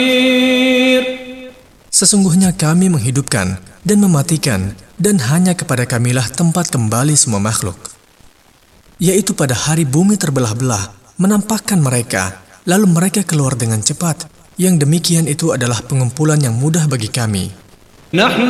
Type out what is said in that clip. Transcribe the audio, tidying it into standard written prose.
Sesungguhnya kami menghidupkan dan mematikan, dan hanya kepada kamilah tempat kembali semua makhluk. Yaitu pada hari bumi terbelah-belah, menampakkan mereka, lalu mereka keluar dengan cepat. Yang demikian itu adalah pengumpulan yang mudah bagi kami.